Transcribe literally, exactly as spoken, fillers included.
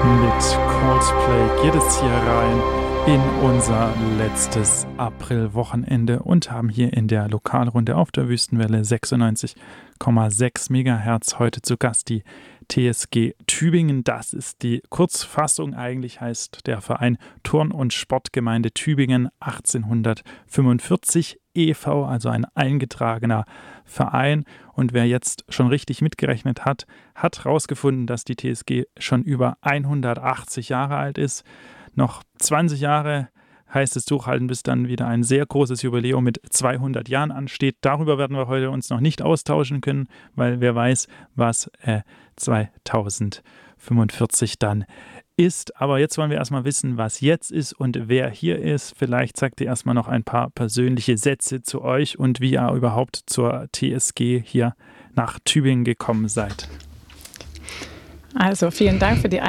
Mit Coldplay geht es hier rein in unser letztes Aprilwochenende und haben hier in der Lokalrunde auf der Wüstenwelle sechsundneunzig Komma sechs Megahertz heute zu Gast die T S G Tübingen. Das ist die Kurzfassung. Eigentlich heißt der Verein Turn- und Sportgemeinde Tübingen achtzehnhundertfünfundvierzig e V, also ein eingetragener Verein. Und wer jetzt schon richtig mitgerechnet hat, hat herausgefunden, dass die T S G schon über hundertachtzig Jahre alt ist. Noch zwanzig Jahre heißt es durchhalten, bis dann wieder ein sehr großes Jubiläum mit zweihundert Jahren ansteht. Darüber werden wir heute uns noch nicht austauschen können, weil wer weiß, was äh, zweitausendfünfundvierzig dann ist. Aber jetzt wollen wir erstmal wissen, was jetzt ist und wer hier ist. Vielleicht sagt ihr erstmal noch ein paar persönliche Sätze zu euch und wie ihr überhaupt zur T S G hier nach Tübingen gekommen seid. Also vielen Dank für die